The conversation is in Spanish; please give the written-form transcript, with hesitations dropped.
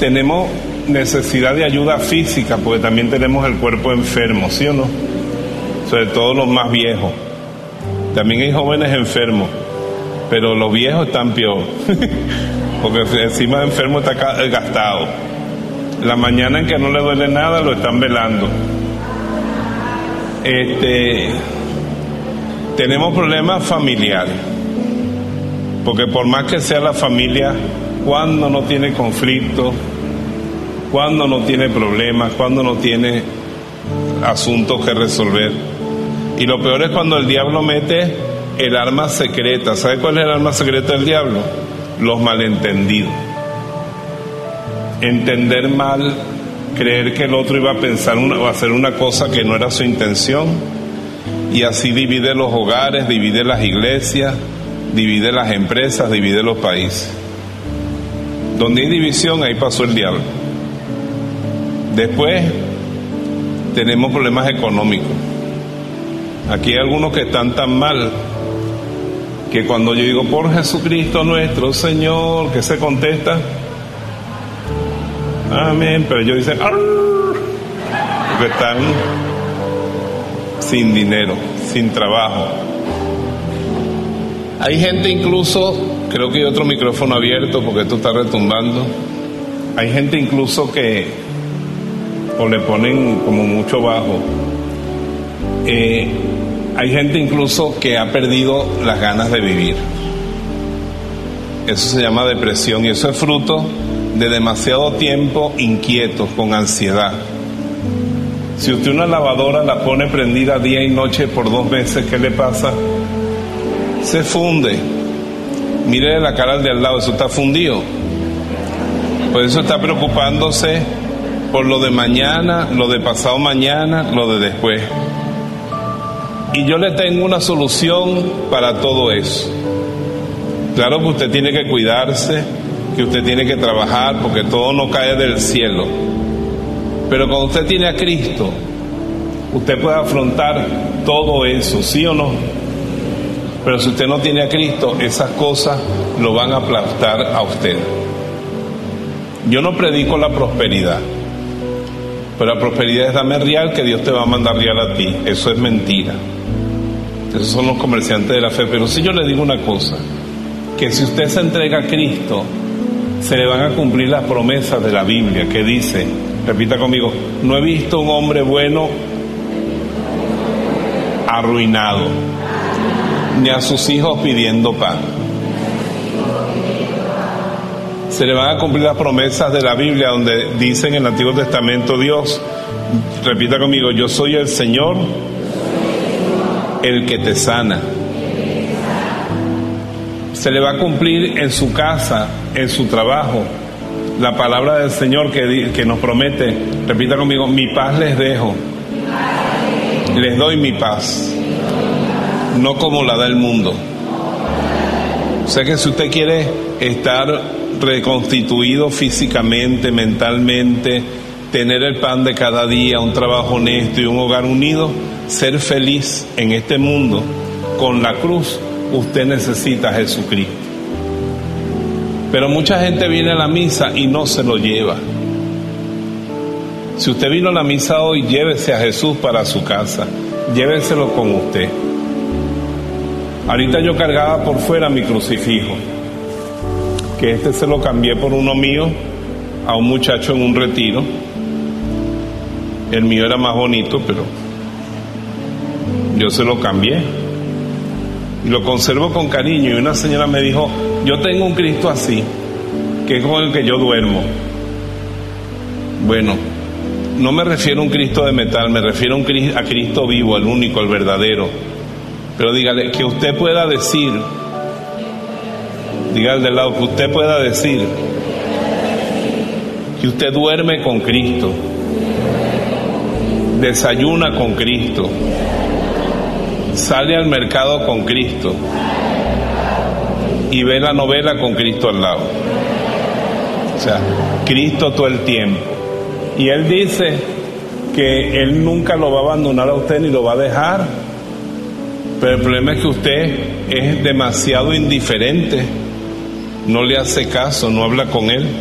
tenemos necesidad de ayuda física, porque también tenemos el cuerpo enfermo, ¿sí o no? Sobre todo los más viejos. También hay jóvenes enfermos, pero los viejos están peor, porque encima de enfermo está gastado. La mañana en que no le duele nada lo están velando. Tenemos problemas familiares, porque por más que sea la familia, cuando no tiene conflicto, cuando no tiene problemas, cuando no tiene asuntos que resolver. Y lo peor es cuando el diablo mete el arma secreta. ¿Sabe cuál es el arma secreta del diablo? Los malentendidos. Entender mal, creer que el otro iba a pensar o hacer una cosa que no era su intención, y así divide los hogares, divide las iglesias, divide las empresas, divide los países. Donde hay división, ahí pasó el diablo. Después tenemos problemas económicos. Aquí hay algunos que están tan mal que cuando yo digo por Jesucristo nuestro Señor, que se contesta amén, pero ellos dicen porque están sin dinero, sin trabajo. Hay gente incluso, creo que hay otro micrófono abierto porque esto está retumbando. Hay gente incluso que o le ponen como mucho bajo. Hay gente incluso que ha perdido las ganas de vivir. Eso se llama depresión, y eso es fruto de demasiado tiempo inquietos, con ansiedad. Si usted una lavadora la pone prendida día y noche por 2 meses, ¿qué le pasa? Se funde. Mire la cara al de al lado, eso está fundido. Por eso está preocupándose por lo de mañana, lo de pasado mañana, lo de después. Y yo le tengo una solución para todo eso. Claro que usted tiene que cuidarse, que usted tiene que trabajar, porque todo no cae del cielo. Pero cuando usted tiene a Cristo, usted puede afrontar todo eso, ¿sí o no? Pero si usted no tiene a Cristo, esas cosas lo van a aplastar a usted. Yo no predico la prosperidad, pero la prosperidad es dame real que Dios te va a mandar real a ti. Eso es mentira. Esos son los comerciantes de la fe. Pero si yo le digo una cosa, que si usted se entrega a Cristo, se le van a cumplir las promesas de la Biblia, que dice, repita conmigo, no he visto un hombre bueno arruinado, ni a sus hijos pidiendo pan. Se le van a cumplir las promesas de la Biblia, donde dice en el Antiguo Testamento Dios, repita conmigo, yo soy el Señor, el que te sana. Se le va a cumplir en su casa, en su trabajo, la palabra del Señor que nos promete, repita conmigo, mi paz les dejo, les doy mi paz, no como la da el mundo. O sea que si usted quiere estar reconstituido físicamente, mentalmente, tener el pan de cada día, un trabajo honesto y un hogar unido, ser feliz en este mundo con la cruz, usted necesita a Jesucristo. Pero mucha gente viene a la misa y no se lo lleva. Si usted vino a la misa hoy, llévese a Jesús para su casa, lléveselo con usted. Ahorita yo cargaba por fuera mi crucifijo, que se lo cambié por uno mío a un muchacho en un retiro. El mío era más bonito, pero yo se lo cambié y lo conservo con cariño. Y una señora me dijo, yo tengo un Cristo así, que es con el que yo duermo. Bueno, no me refiero a un Cristo de metal, me refiero a Cristo vivo, el único, el verdadero. Pero dígale, que usted pueda decir, dígale del lado, que usted pueda decir que usted duerme con Cristo, desayuna con Cristo, sale al mercado con Cristo y ve la novela con Cristo al lado. O sea, Cristo todo el tiempo. Y Él dice que Él nunca lo va a abandonar a usted ni lo va a dejar. Pero el problema es que usted es demasiado indiferente, no le hace caso, no habla con Él.